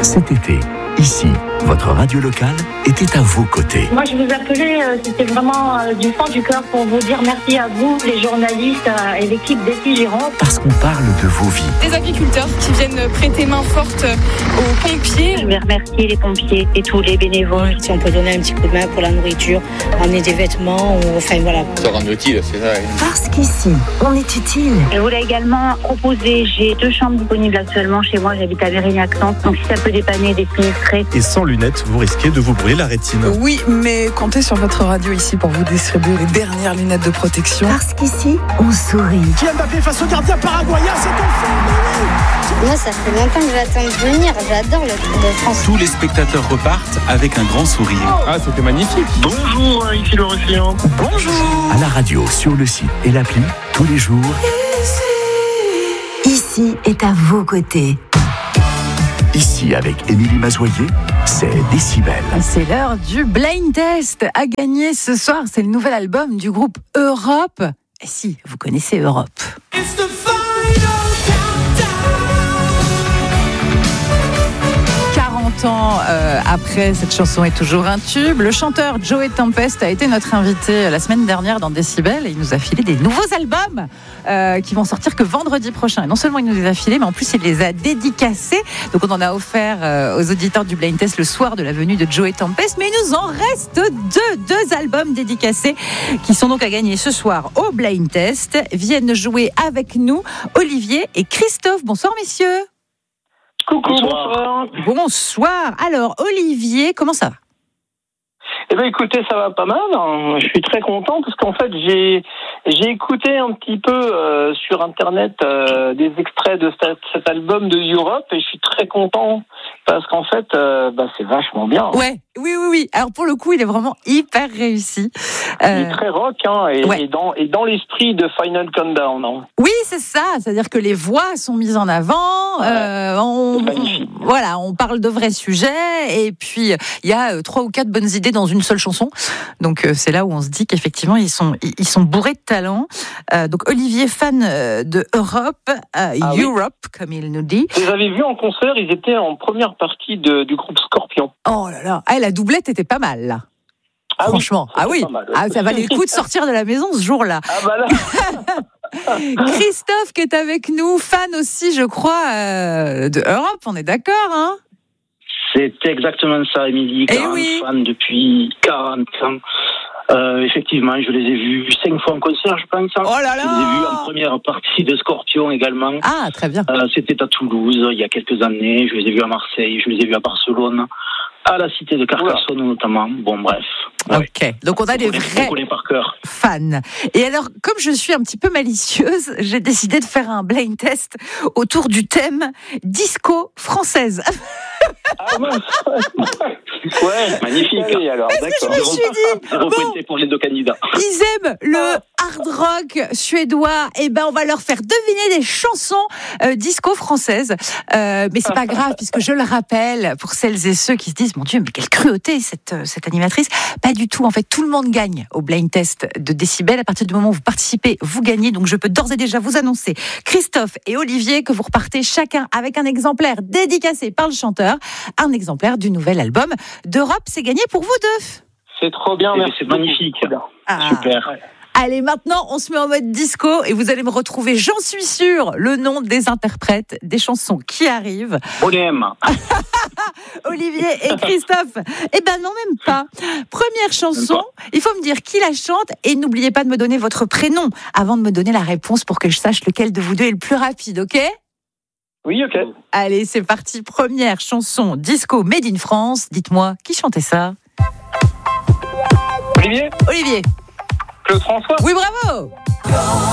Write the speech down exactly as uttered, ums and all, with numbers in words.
Cet été, ici, votre radio locale était à vos côtés. Moi, je vous appelais, euh, c'était vraiment euh, du fond du cœur pour vous dire merci à vous, les journalistes euh, et l'équipe d'E T Gironde. Parce qu'on parle de vos vies. Des agriculteurs qui viennent prêter main forte aux pompiers. Je vais remercier les pompiers et tous les bénévoles. Si on peut donner un petit coup de main pour la nourriture, ramener des vêtements, ou, enfin voilà. Ça rend utile, c'est ça. Parce qu'ici, on est utile. Je voulais également proposer, j'ai deux chambres disponibles actuellement chez moi, j'habite à Vérignac-Centre, donc si ça peut dépanner des sinistrés. Et sans lunettes, vous risquez de vous brûler la rétine. Oui, mais comptez sur votre radio ici pour vous distribuer les dernières lunettes de protection. Parce qu'ici, on sourit. Kylian Mbappé face au gardien paraguayen, c'est enfin. Moi, ça fait longtemps que j'attends de venir. J'adore le Tour de France. Tous les spectateurs repartent avec un grand sourire. Ah, c'était magnifique. Bonjour, ici le Réfléon. Bonjour. À la radio, sur le site et l'appli, tous les jours. Ici est à vos côtés. Ici, avec Émilie Mazoyer, c'est Décibel. C'est l'heure du blind test à gagner ce soir. C'est le nouvel album du groupe Europe. Et si, vous connaissez Europe. quarante ans euh, après, cette chanson est toujours un tube. Le chanteur Joey Tempest a été notre invité la semaine dernière dans Décibel et il nous a filé des nouveaux albums euh, qui vont sortir que vendredi prochain. Et non seulement il nous les a filés, mais en plus il les a dédicacés. Donc on en a offert euh, aux auditeurs du Blind Test le soir de la venue de Joey Tempest. Mais il nous en reste deux, deux albums dédicacés qui sont donc à gagner ce soir au Blind Test. Viennent jouer avec nous Olivier et Christophe. Bonsoir messieurs. Coucou, bonsoir. Bonsoir. Alors, Olivier, comment ça va ? Eh bien, écoutez, ça va pas mal. Je suis très content parce qu'en fait, j'ai j'ai écouté un petit peu euh, sur Internet euh, des extraits de cet, cet album de Europe et je suis très content parce qu'en fait, euh, bah, c'est vachement bien. Ouais, oui, oui, oui. Alors, pour le coup, il est vraiment hyper réussi. Euh... Il est très rock hein, et, ouais. et dans, et dans l'esprit de Final Countdown. Hein. Oui, c'est ça. C'est-à-dire que les voix sont mises en avant. Ouais. Euh, on, magnifique. Voilà, on parle de vrais sujets et puis il y a trois ou quatre bonnes idées dans une seule chanson. Donc c'est là où on se dit qu'effectivement ils sont ils sont bourrés de talent. Euh, donc Olivier, fan de Europe, euh, ah, Europe oui. Comme il nous dit. Je les avais vus en concert, ils étaient en première partie de, du groupe Scorpion. Oh là là, ah, la doublette était pas mal là. Ah Franchement, oui, ah oui, mal, ah, ça valait le coup de sortir de la maison ce jour-là. Ah bah là. Christophe qui est avec nous, fan aussi, je crois, euh, de Europe, on est d'accord, hein ? C'est exactement ça, Émilie. Eh oui. Fan depuis quarante ans. Euh, effectivement, je les ai vus cinq fois en concert, je pense. Oh là là. Je les ai vus en première partie de Scorpion également. Ah, très bien. Euh, c'était à Toulouse, il y a quelques années. Je les ai vus à Marseille, je les ai vus à Barcelone, à la cité de Carcassonne ouais. notamment. Bon, bref. Ok, ouais. Donc on a des vrais fans. Et alors, comme je suis un petit peu malicieuse, j'ai décidé de faire un blind test autour du thème disco française. Ah ouais, ouais magnifique. Oui, alors, Parce que je me suis dit, bon, pour les deux candidats. Ils aiment le hard rock suédois, et ben on va leur faire deviner des chansons euh, disco françaises. Euh, mais c'est pas grave, puisque je le rappelle, pour celles et ceux qui se disent, mon Dieu, mais quelle cruauté cette, cette animatrice. Pas du tout, en fait, tout le monde gagne au blind test de Décibel. À partir du moment où vous participez, vous gagnez. Donc je peux d'ores et déjà vous annoncer, Christophe et Olivier, que vous repartez chacun avec un exemplaire dédicacé par le chanteur, un exemplaire du nouvel album d'Europe. C'est gagné pour vous deux. C'est trop bien, merci. C'est magnifique. Ah. Super. Allez, maintenant, on se met en mode disco et vous allez me retrouver, j'en suis sûre, le nom des interprètes des chansons qui arrivent. On aime. Olivier et Christophe. Eh ben non, même pas. Première chanson, il faut me dire qui la chante et n'oubliez pas de me donner votre prénom avant de me donner la réponse pour que je sache lequel de vous deux est le plus rapide, ok ? Oui, ok. Allez, c'est parti. Première chanson disco made in France. Dites-moi, qui chantait ça ? Olivier ? Olivier. Claude François ? Oui, bravo !